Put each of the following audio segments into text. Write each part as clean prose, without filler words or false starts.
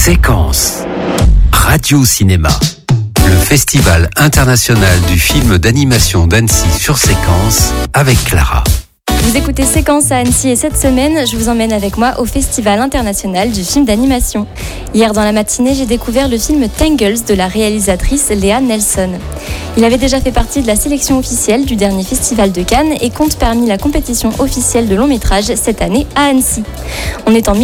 Séquence Radio-Cinéma. Le Festival international du film d'animation d'Annecy sur Séquence avec Clara. Vous écoutez Séquence à Annecy et cette semaine, je vous emmène avec moi au Festival international du film d'animation. Hier dans la matinée, j'ai découvert le film Tangles de la réalisatrice Léa Nelson. Il avait déjà fait partie de la sélection officielle du dernier festival de Cannes et compte parmi la compétition officielle de long métrage cette année à Annecy. On est en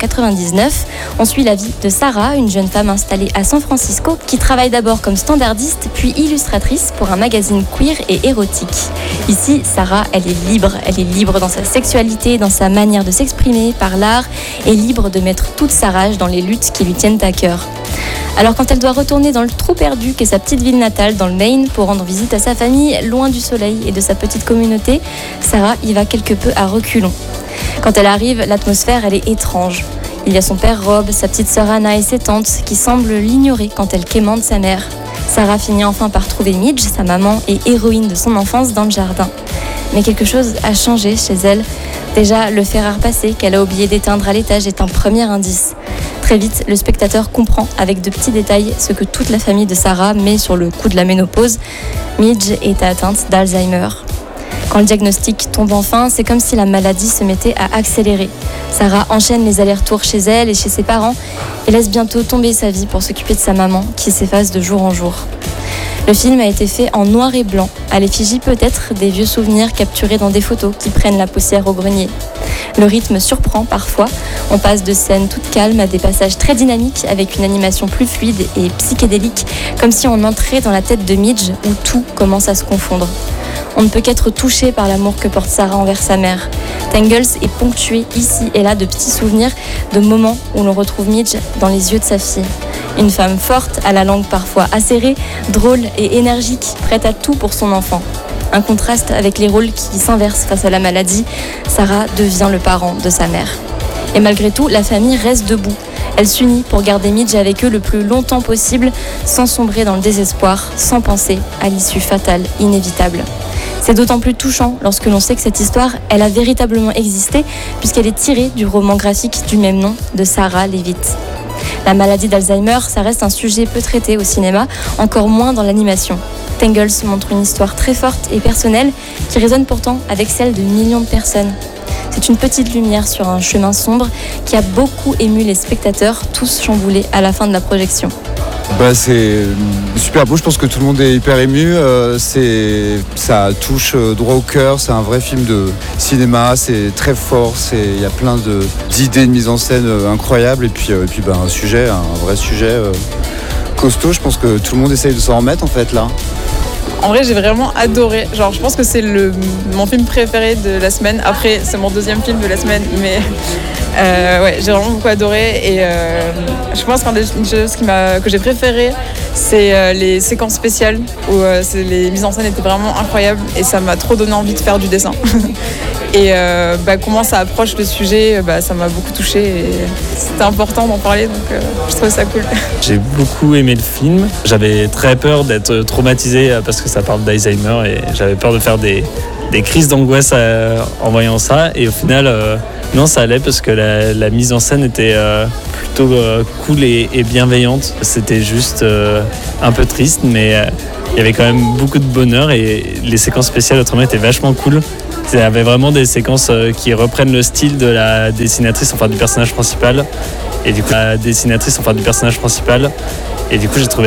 1999, on suit la vie de Sarah, une jeune femme installée à San Francisco qui travaille d'abord comme standardiste puis illustratrice pour un magazine queer et érotique. Ici, Sarah, elle est libre dans sa sexualité, dans sa manière de s'exprimer par l'art et libre de mettre toute sa rage dans les luttes qui lui tiennent à cœur. Alors quand elle doit retourner dans le trou perdu qu'est sa petite ville natale dans le Maine pour rendre visite à sa famille, loin du soleil et de sa petite communauté, Sarah y va quelque peu à reculons. Quand elle arrive, l'atmosphère elle est étrange. Il y a son père Rob, sa petite sœur Anna et ses tantes qui semblent l'ignorer quand elle quémande sa mère. Sarah finit enfin par trouver Midge, sa maman et héroïne de son enfance, dans le jardin. Mais quelque chose a changé chez elle. Déjà, le fer à repasser qu'elle a oublié d'éteindre à l'étage est un premier indice. Très vite, le spectateur comprend avec de petits détails ce que toute la famille de Sarah met sur le coup de la ménopause. Midge est atteinte d'Alzheimer. Quand le diagnostic tombe enfin, c'est comme si la maladie se mettait à accélérer. Sarah enchaîne les allers-retours chez elle et chez ses parents et laisse bientôt tomber sa vie pour s'occuper de sa maman qui s'efface de jour en jour. Le film a été fait en noir et blanc, à l'effigie peut-être des vieux souvenirs capturés dans des photos qui prennent la poussière au grenier. Le rythme surprend parfois, on passe de scènes toutes calmes à des passages très dynamiques avec une animation plus fluide et psychédélique, comme si on entrait dans la tête de Midge où tout commence à se confondre. On ne peut qu'être touché par l'amour que porte Sarah envers sa mère. Tangles est ponctué ici et là de petits souvenirs, de moments où l'on retrouve Midge dans les yeux de sa fille. Une femme forte, à la langue parfois acérée, drôle et énergique, prête à tout pour son enfant. Un contraste avec les rôles qui s'inversent face à la maladie, Sarah devient le parent de sa mère. Et malgré tout, la famille reste debout. Elle s'unit pour garder Midge avec eux le plus longtemps possible, sans sombrer dans le désespoir, sans penser à l'issue fatale, inévitable. C'est d'autant plus touchant lorsque l'on sait que cette histoire, elle a véritablement existé, puisqu'elle est tirée du roman graphique du même nom de Sarah Leavitt. La maladie d'Alzheimer, ça reste un sujet peu traité au cinéma, encore moins dans l'animation. Tangles montre une histoire très forte et personnelle qui résonne pourtant avec celle de millions de personnes. C'est une petite lumière sur un chemin sombre qui a beaucoup ému les spectateurs, tous chamboulés à la fin de la projection. C'est super beau, je pense que tout le monde est hyper ému, ça touche droit au cœur, c'est un vrai film de cinéma, c'est très fort, il y a plein d'idées de mise en scène incroyables et puis un vrai sujet costaud, je pense que tout le monde essaye de s'en remettre en fait là. En vrai, j'ai vraiment adoré. Je pense que c'est mon film préféré de la semaine. Après, c'est mon deuxième film de la semaine, mais j'ai vraiment beaucoup adoré. Et je pense qu'une des choses que j'ai préférée, c'est les séquences spéciales où les mises en scène étaient vraiment incroyables et ça m'a trop donné envie de faire du dessin. Et comment ça approche le sujet, ça m'a beaucoup touchée et c'était important d'en parler, donc je trouvais ça cool. J'ai beaucoup aimé le film. J'avais très peur d'être traumatisé parce que ça parle d'Alzheimer et j'avais peur de faire des crises d'angoisse en voyant ça. Et au final, non, ça allait parce que la mise en scène était plutôt cool et bienveillante. C'était juste un peu triste, mais il y avait quand même beaucoup de bonheur et les séquences spéciales autrement étaient vachement cool. Il y avait vraiment des séquences qui reprennent le style de la dessinatrice, du personnage principal. Et du coup, j'ai trouvé